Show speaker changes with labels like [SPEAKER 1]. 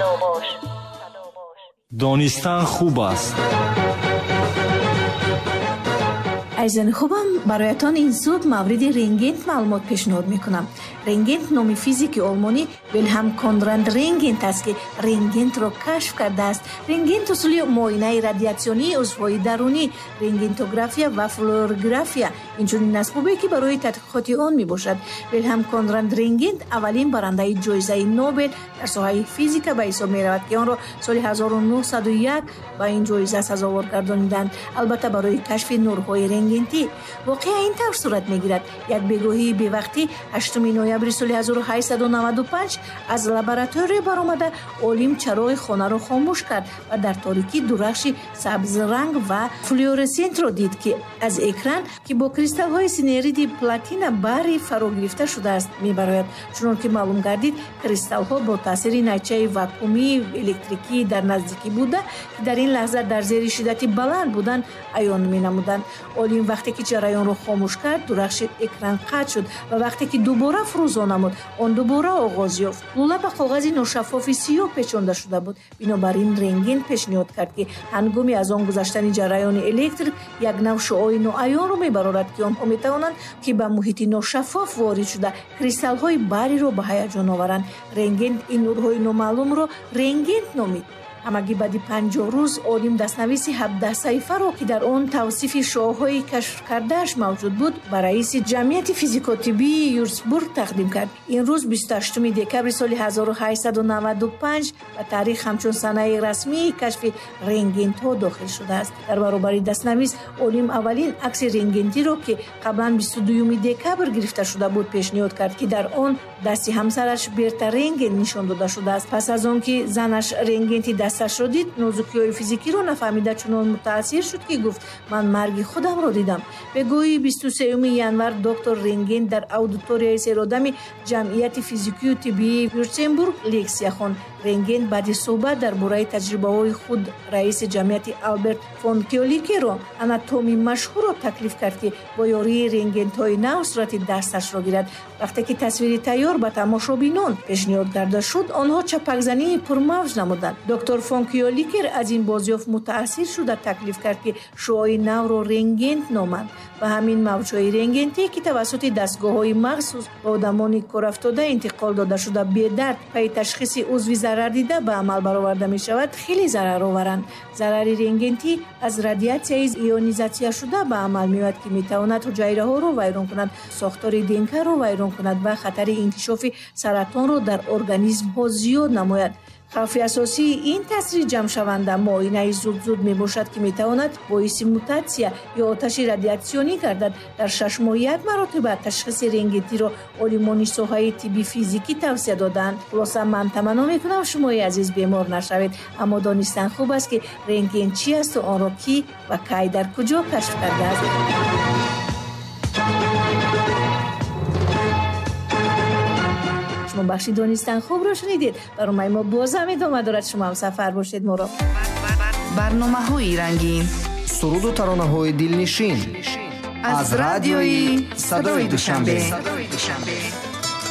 [SPEAKER 1] донистан хуб аст.
[SPEAKER 2] айзани хубам, бароятон ин суд мавриди рентген маълумот пешниҳод мекунам. Рентген номи физики олмонӣ Вилҳам Конрад Рентгент аст, ки рентгентро кашф кардааст. Рентген усули муоинаи радиатсионии узвҳои дарунӣ, рентгентография ва флюорография инчунин асбобе ки барои тадқиқоти он мебошад. Вилҳам Конрад Рентгент аввалин барандаи ҷоизаи Нобел дар соҳаи физика ба ҳисоб меравад, ки онро соли 1901 ба ин ҷоиза сазовор гардониданд. Албатта барои кашфи нурҳои рентгентӣ. Воқеа ин тавр сурат мегирад: як бегоҳии бевақтӣ 8 ноябри соли 1895 аз лаборатория баромада олим чароғи хонаро хомӯш кард ва дар торикӣ дурахши сабзранг ва флюоресентро дид, ки аз экран ки бо кристаллҳои синериди платина баҳри фаро гирифта шудааст мебарояд. чунон ки маълум гардид, кристаллҳо бо таъсири найчаи вакуумии электрикӣ дар наздикӣ буда, ки дар ин лаҳза дар зери шиддати баланд буданд, аён менамуданд. олим вақте ки ҷараёнро хомӯш кард, дурахши экран қатъ шуд ва вақте ки дубора фурӯзон намуд, он дубора оғоз ёфт. лула ба коғази ношаффофи сиёҳ печонда шуда буд. бинобар ин рентген пешниҳод кард, ки ҳангоми аз он гузаштани ҷараёни электрик як нав шуои ноаёнро мебарорад, ки онҳо метавонанд ки ба муҳити ношаффоф ворид шуда кристаллҳои баҳриро ба ҳаяҷон оваранд. рентген ин нурҳои номаълумро рентген номид. ҳамагӣ баъди 50 рӯз олим дастнависи 17 саҳифаро, ки дар он тавсифи шуоҳои кашфкардааш мавҷуд буд, ба раиси ҷамъияти физикотиббии Юрсбург тақдим кард. ин рӯз 28 декабри соли 1895 ба таърих ҳамчун санаи расмии кашфи рентгентҳо дохил шудааст. дар баробари дастнавис олим аввалин акси рентгентиро, ки қаблан 22 декабр гирифта шуда буд, пешниҳод кард, ки дар он дасти ҳамсараш Берта Рентген нишон дода шудааст. пас аз он ки занаш рентгенти дасташро дид, нозукиҳои физикиро нафаҳмида чунон мутаассир шуд, ки гуфт: ман марги худамро дидам. бегоҳии 23 январ доктор Рентген дар аудиторияи серодами ҷамъияти физикию тиббии Вюртембург лексия хонд. Рентген баъди суҳбат дар бораи таҷрибаҳои худ раиси ҷамъияти Алберт фон Кёликеро, анатоми машҳурро таклиф кард, ки бо ёрии рентгентҳои нав сурати дасташро гирад. вақте ки тасвири тайёр ба тамошобинон пешниҳод карда шуд, онҳо чапакзании пурмавҷ намуданд. доктор фон Кёликер аз ин бозёфт мутаассир шуда таклиф кард, ки шуои навро рентгент номанд ва ҳамин мавҷҳои рентгентӣ, ки тавассути дастгоҳҳои махсус ба одамони корафтода интиқол дода шуда бедард паи ташхиси узви зарардида ба амал бароварда мешавад, хеле зарароваранд. зарари рентгентӣ аз радиатсияи ионизатсияшуда ба амал меояд, ки метавонад ҳуҷайраҳоро вайрон кунад, сохтори ДНК-ро вайрон кунад ва хатари инкишофи саратонро дар организмҳо зиёд намояд. хавфи асосии ин таъсири ҷамъшаванда муоинаи зуд мебошад, ки метавонад боиси мутатсия ё оташи радиатсионӣ гардад. дар 6 моҳ 1 маротиба ташхиси рентгентиро олимони соҳаи тибби физикӣ тавсия доданд. хулоса, ман таманно мекунам шумои азиз бемор нашавед, аммо донистан хуб аст, ки рентген чӣ асту онро кӣ ва кай дар куҷо кашф кардааст. шумо бахши донистан хубро шунидед. баромаи мо боз ҳам идома дорад. шумо ҳам сафар бошед. моро
[SPEAKER 3] барномаҳои рангин,
[SPEAKER 4] суруду таронаҳои дилнишин
[SPEAKER 3] аз радиои Садои Душанбе.